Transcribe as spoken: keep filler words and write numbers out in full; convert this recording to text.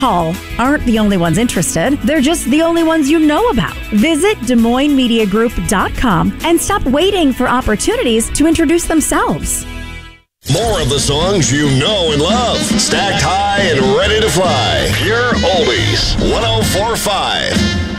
Hall aren't the only ones interested. They're just the only ones you know about. Visit Des Moines Media Group dot com and stop waiting for opportunities to introduce themselves. More of the songs you know and love. Stacked high and ready to fly. Pure Oldies. one oh four point five.